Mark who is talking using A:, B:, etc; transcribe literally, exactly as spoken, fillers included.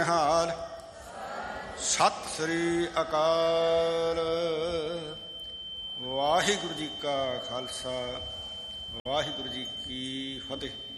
A: ਹਾਲ ਸਤਿ ਸ੍ਰੀ ਅਕਾਲ। ਵਾਹਿਗੁਰੂ ਜੀ ਕਾ ਖਾਲਸਾ, ਵਾਹਿਗੁਰੂ ਜੀ ਕੀ ਫਤਿਹ।